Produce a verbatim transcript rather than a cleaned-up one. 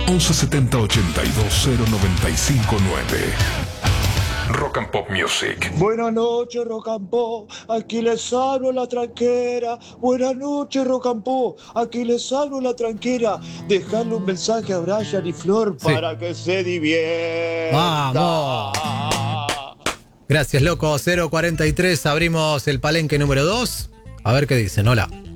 once setenta ochenta y dos cero noventa y cinco nueve. Rock and Pop Music. Buenas noches, Rock and Pop. Aquí les hablo la tranquera. Buenas noches, Rock and Pop. Aquí les hablo la tranquera. Dejarle un mensaje a Brian y Flor Sí. para que se diviertan. ¡Vamos! Gracias, loco. cero cuarenta y tres, abrimos el palenque número dos. A ver qué dicen. Hola.